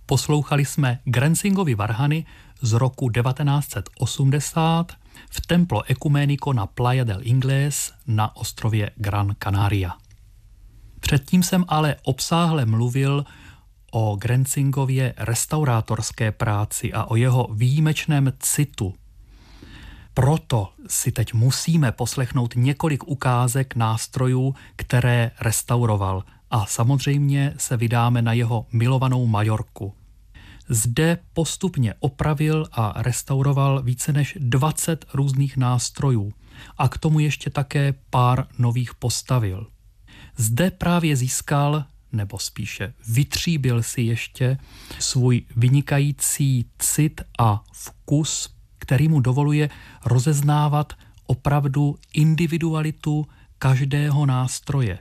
Poslouchali jsme Grenzingovy varhany z roku 1980 v Templo Ecumenico na Playa del Inglés na ostrově Gran Canaria. Předtím jsem ale obsáhle mluvil o Grenzingově restaurátorské práci a o jeho výjimečném citu. Proto si teď musíme poslechnout několik ukázek nástrojů, které restauroval, a samozřejmě se vydáme na jeho milovanou Majorku. Zde postupně opravil a restauroval více než 20 různých nástrojů a k tomu ještě také pár nových postavil. Zde právě získal, nebo spíše vytříbil si ještě svůj vynikající cit a vkus, který mu dovoluje rozeznávat opravdu individualitu každého nástroje.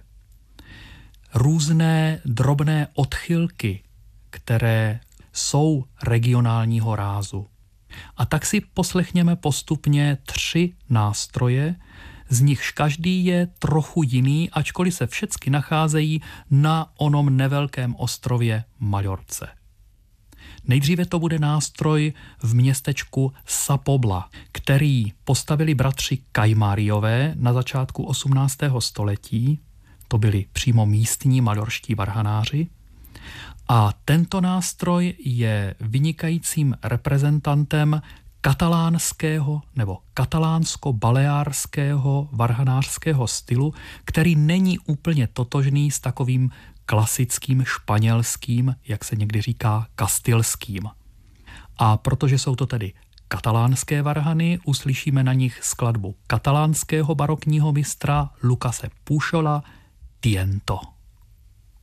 Různé drobné odchylky, které jsou regionálního rázu. A tak si poslechněme postupně 3 nástroje, z nichž každý je trochu jiný, ačkoliv se všechny nacházejí na onom nevelkém ostrově Majorce. Nejdříve to bude nástroj v městečku Sa Pobla, který postavili bratři Kajmáriové na začátku 18. století. To byli přímo místní majorští varhanáři. A tento nástroj je vynikajícím reprezentantem katalánského nebo katalánsko-baleárského varhanářského stylu, který není úplně totožný s takovým klasickým španělským, jak se někdy říká, kastilským. A protože jsou to tedy katalánské varhany, uslyšíme na nich skladbu katalánského barokního mistra Lucase Pujola Tiento.